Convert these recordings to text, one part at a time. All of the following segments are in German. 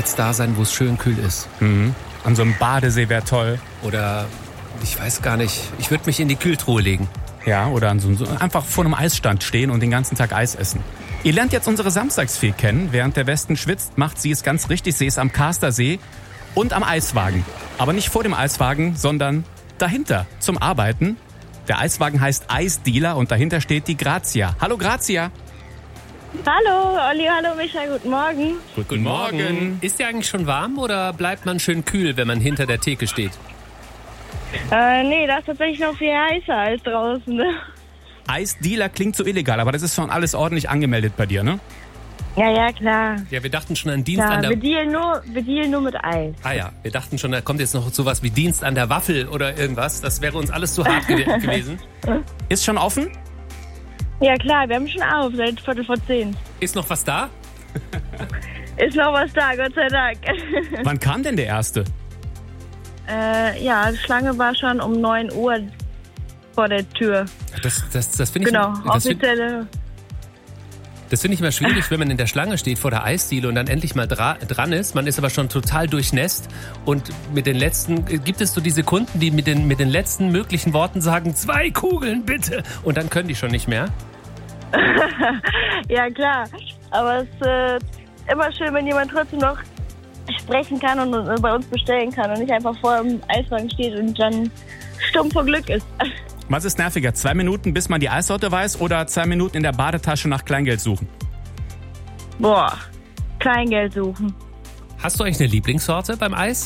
jetzt da sein, wo es schön kühl ist. An so einem Badesee wäre toll. Oder, ich weiß gar nicht, ich würde mich in die Kühltruhe legen. Ja, oder einfach vor einem Eisstand stehen und den ganzen Tag Eis essen. Ihr lernt jetzt unsere Samstagsfee kennen. Während der Westen schwitzt, macht sie es ganz richtig. Sie ist am Kastersee und am Eiswagen. Aber nicht vor dem Eiswagen, sondern dahinter zum Arbeiten. Der Eiswagen heißt Eisdealer und dahinter steht die Grazia. Hallo Grazia. Hallo Olli, hallo Micha, guten Morgen. Guten Morgen. Ist dir eigentlich schon warm oder bleibt man schön kühl, wenn man hinter der Theke steht? Nee, das ist tatsächlich noch viel heißer als draußen. Ne? Eisdealer klingt so illegal, aber das ist schon alles ordentlich angemeldet bei dir, ne? Ja, klar. Ja, wir dachten schon an Dienst Ja, an der... wir dealen nur mit Eis. Ah ja, wir dachten schon, da kommt jetzt noch sowas wie Dienst an der Waffel oder irgendwas. Das wäre uns alles zu hart gewesen. Ist schon offen? Ja klar, wir haben schon auf, seit 9:45. Ist noch was da? Ist noch was da, Gott sei Dank. Wann kam denn der Erste? Ja, die Schlange war schon um 9 Uhr vor der Tür. Das finde ich... Genau, Das offizielle... Das finde ich immer schwierig, wenn man in der Schlange steht vor der Eisdiele und dann endlich mal dran ist. Man ist aber schon total durchnässt und mit den letzten, gibt es so diese Kunden, die mit den letzten möglichen Worten sagen, 2 Kugeln bitte, und dann können die schon nicht mehr. Ja klar, aber es ist immer schön, wenn jemand trotzdem noch sprechen kann und bei uns bestellen kann und nicht einfach vor dem Eiswagen steht und dann stumm vor Glück ist. Was ist nerviger? 2 Minuten, bis man die Eissorte weiß, oder 2 Minuten in der Badetasche nach Kleingeld suchen? Boah, Kleingeld suchen. Hast du eigentlich eine Lieblingssorte beim Eis?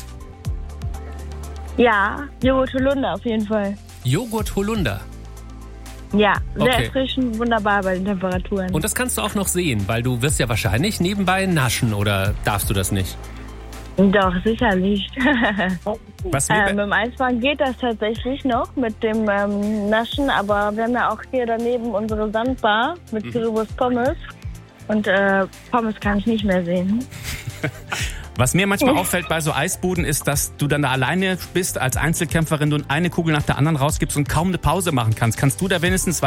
Ja, Joghurt Holunder auf jeden Fall. Joghurt Holunder. Ja, sehr Okay. erfrischend, wunderbar bei den Temperaturen. Und das kannst du auch noch sehen, weil du wirst ja wahrscheinlich nebenbei naschen, oder darfst du das nicht? Doch, sicherlich. Was Mit dem Eiswagen geht das tatsächlich noch mit dem Naschen, aber wir haben ja auch hier daneben unsere Sandbar mit Currywurst Pommes. Und Pommes kann ich nicht mehr sehen. Was mir manchmal auffällt bei so Eisbuden ist, dass du dann da alleine bist als Einzelkämpferin und eine Kugel nach der anderen rausgibst und kaum eine Pause machen kannst. Kannst du da wenigstens